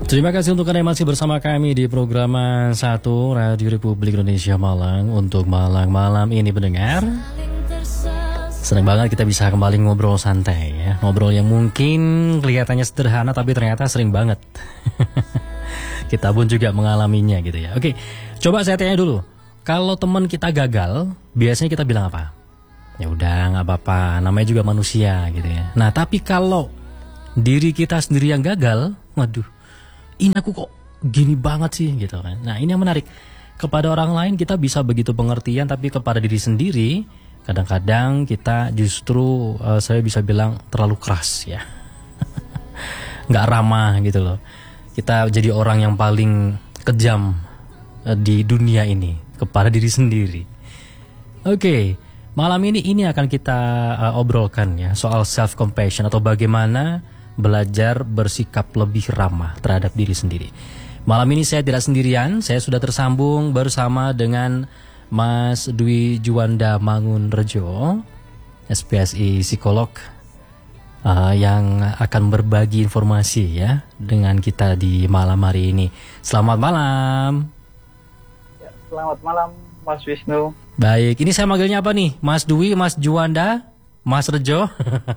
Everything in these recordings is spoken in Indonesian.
Terima kasih untuk Anda yang masih bersama kami di program 1 Radio Republik Indonesia Malang. Untuk malam ini pendengar, senang banget kita bisa kembali ngobrol santai ya. Ngobrol yang mungkin kelihatannya sederhana tapi ternyata sering banget. Kita pun juga mengalaminya gitu ya. Oke, coba saya tanya dulu. Kalau teman kita gagal, biasanya kita bilang apa? Ya udah, nggak apa-apa, namanya juga manusia gitu ya. Nah, tapi kalau diri kita sendiri yang gagal, waduh, ini aku kok gini banget sih gitu kan. Nah, ini yang menarik. Kepada orang lain kita bisa begitu pengertian, tapi kepada diri sendiri kadang-kadang kita justru saya bisa bilang terlalu keras ya. Nggak ramah gitu loh. Kita jadi orang yang paling kejam di dunia ini kepada diri sendiri. Oke, malam ini akan kita obrolkan ya soal self compassion atau bagaimana belajar bersikap lebih ramah terhadap diri sendiri. Malam ini saya tidak sendirian, saya sudah tersambung bersama dengan Mas Dwi Juanda Mangunrejo, SPSI psikolog, yang akan berbagi informasi ya dengan kita di malam hari ini. Selamat malam. Ya, selamat malam Mas Wisnu. Baik, ini saya manggilnya apa nih? Mas Dwi, Mas Juanda, Mas Rejo?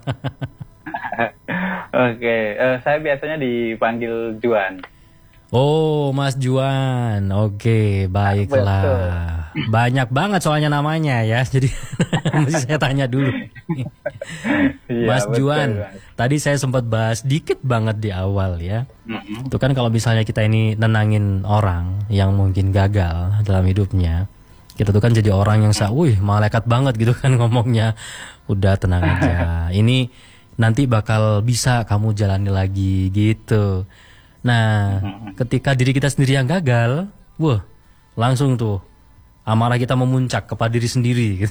Oke, saya biasanya dipanggil Juan. Oh, Mas Juan. Oke, baiklah. Betul. Banyak banget soalnya namanya ya. Jadi mesti saya tanya dulu. Iya, Mas betul, Juan, Mas. tadi saya sempat bahas dikit banget di awal ya. Itu kan kalau misalnya kita ini nenangin orang yang mungkin gagal dalam hidupnya, kita tuh kan jadi orang yang wih, malaikat banget gitu kan ngomongnya. Udah tenang aja. Ini nanti bakal bisa kamu jalani lagi gitu. Nah, ketika diri kita sendiri yang gagal, wah, langsung tuh amarah kita memuncak kepada diri sendiri gitu.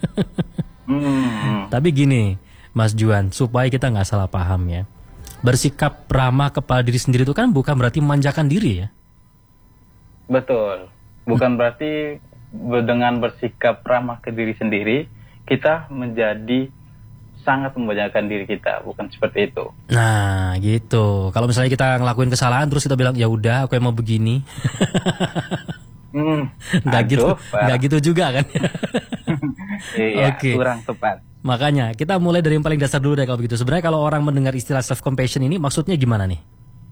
Tapi gini, Mas Juan, supaya kita nggak salah paham ya, bersikap ramah kepada diri sendiri itu kan bukan berarti memanjakan diri ya. Betul, bukan berarti dengan bersikap ramah ke diri sendiri kita menjadi sangat membahayakan diri kita, bukan seperti itu. Nah, gitu. Kalau misalnya kita ngelakuin kesalahan terus kita bilang ya udah, aku yang mau begini. Nggak gitu juga kan? Iya, okay. Kurang tepat. Makanya kita mulai dari yang paling dasar dulu deh kalau begitu. Sebenarnya kalau orang mendengar istilah self compassion ini maksudnya gimana nih?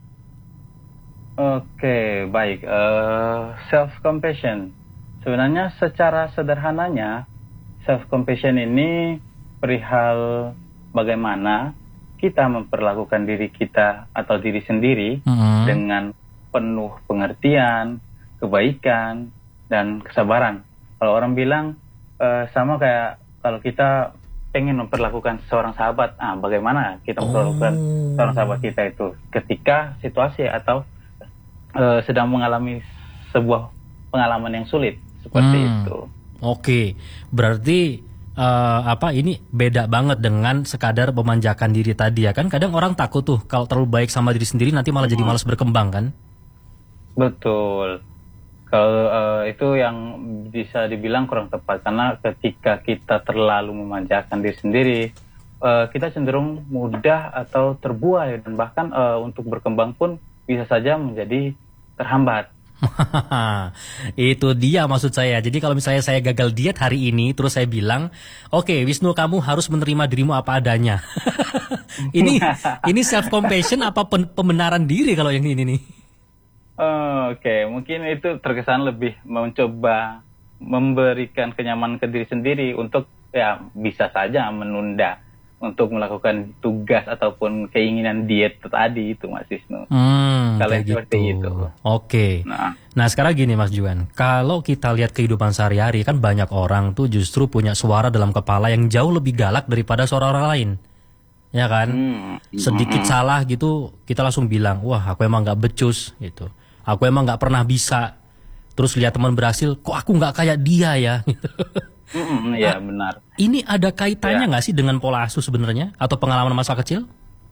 Oke, baik. Self compassion. Sebenarnya secara sederhananya self compassion ini perihal bagaimana kita memperlakukan diri kita atau diri sendiri dengan penuh pengertian, kebaikan, dan kesabaran. Kalau orang bilang sama kayak kalau kita pengen memperlakukan seorang sahabat, bagaimana kita memperlakukan seorang sahabat kita itu ketika situasi atau sedang mengalami sebuah pengalaman yang sulit seperti itu. Oke, berarti ini beda banget dengan sekadar memanjakan diri tadi ya kan. Kadang orang takut tuh kalau terlalu baik sama diri sendiri nanti malah jadi malas berkembang kan. Betul. Kalau itu yang bisa dibilang kurang tepat karena ketika kita terlalu memanjakan diri sendiri, kita cenderung mudah atau terbuai dan bahkan untuk berkembang pun bisa saja menjadi terhambat. Itu dia maksud saya. Jadi kalau misalnya saya gagal diet hari ini terus saya bilang, oke, Wisnu, kamu harus menerima dirimu apa adanya. ini self compassion apa pembenaran diri kalau yang ini nih? Oke, mungkin itu terkesan lebih mencoba memberikan kenyamanan ke diri sendiri untuk ya bisa saja menunda untuk melakukan tugas ataupun keinginan diet tadi itu, Mas Wisnu. Kalau seperti itu. Oke. Nah sekarang gini Mas Juan, kalau kita lihat kehidupan sehari-hari kan banyak orang tuh justru punya suara dalam kepala yang jauh lebih galak daripada suara orang lain. Ya kan? Sedikit salah gitu kita langsung bilang, wah aku emang gak becus gitu. Aku emang gak pernah bisa. Terus lihat teman berhasil, kok aku gak kayak dia ya? Iya benar. Ini ada kaitannya nggak sih dengan pola asuh sebenarnya atau pengalaman masa kecil?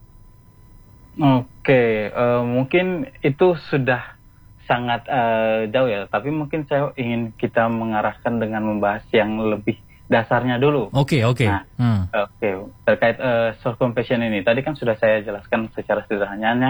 Oke, mungkin itu sudah sangat jauh ya. Tapi mungkin saya ingin kita mengarahkan dengan membahas yang lebih dasarnya dulu. Oke. Nah, terkait self compassion ini. Tadi kan sudah saya jelaskan secara sederhananya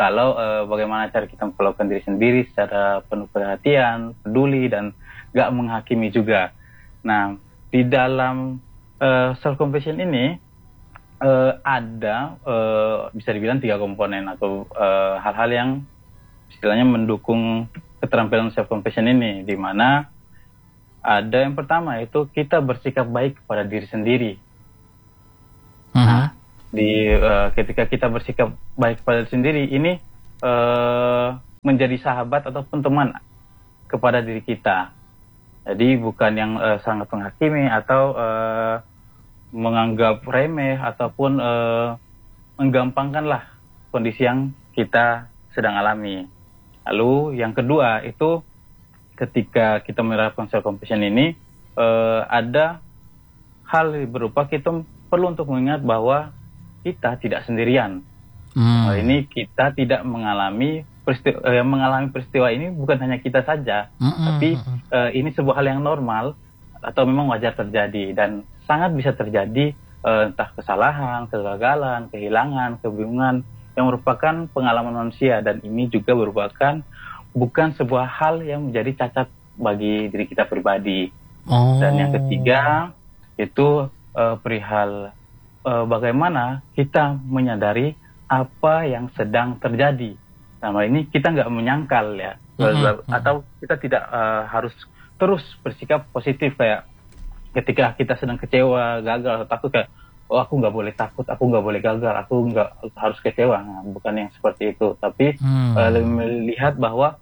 kalau bagaimana cara kita memperlakukan diri sendiri secara penuh perhatian, peduli, dan gak menghakimi juga. Nah, di dalam self compassion ini ada bisa dibilang 3 komponen atau hal-hal yang istilahnya mendukung keterampilan self compassion ini, di mana ada yang pertama itu kita bersikap baik kepada diri sendiri. Nah, ketika kita bersikap baik kepada diri sendiri ini menjadi sahabat ataupun teman kepada diri kita. Jadi bukan yang sangat menghakimi atau menganggap remeh ataupun menggampangkanlah kondisi yang kita sedang alami. Lalu yang kedua itu ketika kita menerapkan self compassion ini ada hal berupa kita perlu untuk mengingat bahwa kita tidak sendirian. Ini kita tidak mengalami peristiwa ini bukan hanya kita saja, tapi ini sebuah hal yang normal atau memang wajar terjadi dan sangat bisa terjadi entah kesalahan, kegagalan, kehilangan, kebingungan yang merupakan pengalaman manusia, dan ini juga merupakan bukan sebuah hal yang menjadi cacat bagi diri kita pribadi. Dan yang ketiga itu perihal bagaimana kita menyadari apa yang sedang terjadi. Nah, ini kita nggak menyangkal ya, atau kita tidak harus terus bersikap positif kayak ketika kita sedang kecewa, gagal, atau takut kayak aku nggak boleh takut, aku nggak boleh gagal, aku nggak harus kecewa. Nah, bukan yang seperti itu, tapi melihat bahwa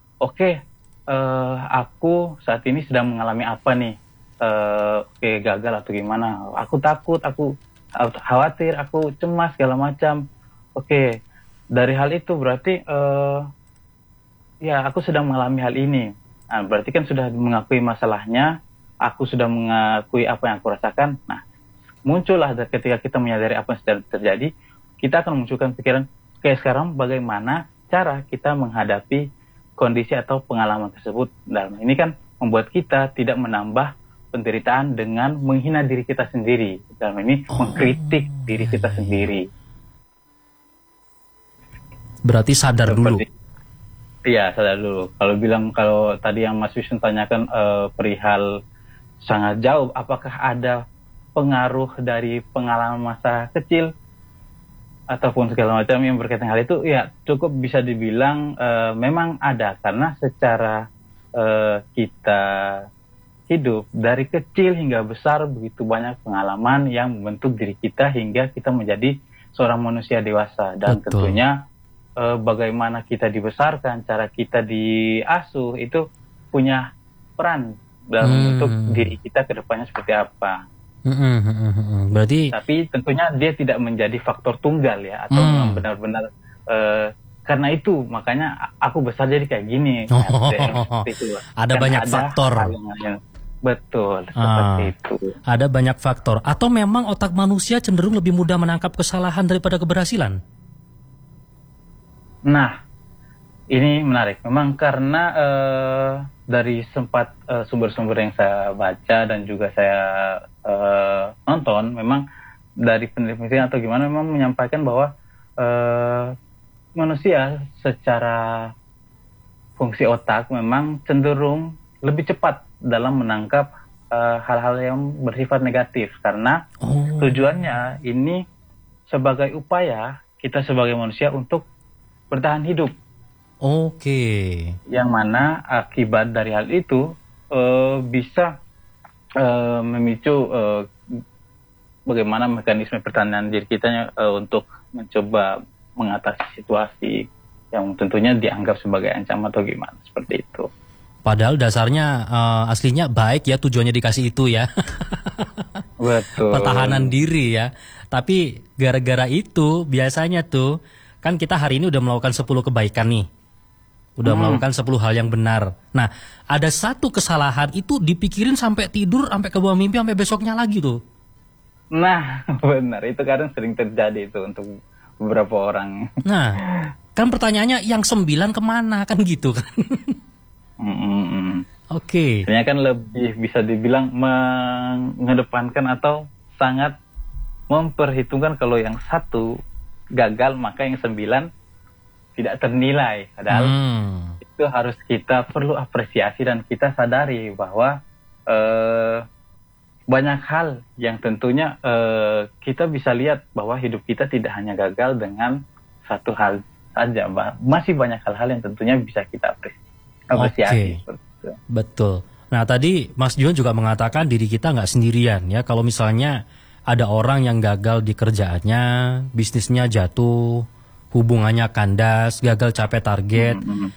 aku saat ini sedang mengalami apa nih, gagal atau gimana, aku takut, aku khawatir, aku cemas segala macam. Dari hal itu berarti ya aku sedang mengalami hal ini. Nah, berarti kan sudah mengakui masalahnya, aku sudah mengakui apa yang aku rasakan. Nah, muncullah ketika kita menyadari apa yang sedang terjadi, kita akan memunculkan pikiran, sekarang bagaimana cara kita menghadapi kondisi atau pengalaman tersebut. Dan ini kan membuat kita tidak menambah penderitaan dengan menghina diri kita sendiri. Dalam ini mengkritik diri kita sendiri. Berarti sadar dulu. Iya, sadar dulu. Kalau tadi yang Mas Wisnu tanyakan perihal sangat jauh, apakah ada pengaruh dari pengalaman masa kecil ataupun segala macam yang berkaitan hal itu, ya cukup bisa dibilang memang ada, karena secara kita hidup dari kecil hingga besar begitu banyak pengalaman yang membentuk diri kita hingga kita menjadi seorang manusia dewasa. Dan tentunya bagaimana kita dibesarkan, cara kita diasuh itu punya peran dalam membentuk diri kita ke depannya seperti apa. Berarti, tapi tentunya dia tidak menjadi faktor tunggal ya, atau benar-benar karena itu makanya aku besar jadi kayak gini. Ada banyak faktor. Betul, seperti itu. Ada banyak faktor, atau memang otak manusia cenderung lebih mudah menangkap kesalahan daripada keberhasilan? Nah, ini menarik. Memang karena dari sempat sumber-sumber yang saya baca dan juga saya nonton, memang dari penelitian atau gimana memang menyampaikan bahwa manusia secara fungsi otak memang cenderung lebih cepat dalam menangkap hal-hal yang bersifat negatif, karena tujuannya ini sebagai upaya kita sebagai manusia untuk bertahan hidup. Yang mana akibat dari hal itu bisa memicu bagaimana mekanisme pertahanan diri kita untuk mencoba mengatasi situasi yang tentunya dianggap sebagai ancaman atau gimana, seperti itu. Padahal dasarnya aslinya baik ya, tujuannya dikasih itu ya. Betul. Pertahanan diri ya. Tapi gara-gara itu biasanya tuh kan kita hari ini udah melakukan 10 kebaikan nih. Udah melakukan 10 hal yang benar. Nah, ada satu kesalahan itu dipikirin sampai tidur, sampai ke bawah mimpi, sampai besoknya lagi tuh. Nah, benar. Itu kadang sering terjadi itu untuk beberapa orang. Nah, kan pertanyaannya yang 9 kemana kan gitu kan. Sebenarnya kan lebih bisa dibilang mengedepankan atau sangat memperhitungkan kalau yang satu gagal maka yang 9 tidak ternilai. Padahal itu harus kita perlu apresiasi dan kita sadari bahwa banyak hal yang tentunya kita bisa lihat bahwa hidup kita tidak hanya gagal dengan satu hal saja, masih banyak hal-hal yang tentunya bisa kita apresiasi. Betul. Nah tadi Mas Juan juga mengatakan diri kita nggak sendirian ya. Kalau misalnya ada orang yang gagal di kerjaannya, bisnisnya jatuh, hubungannya kandas, gagal capai target,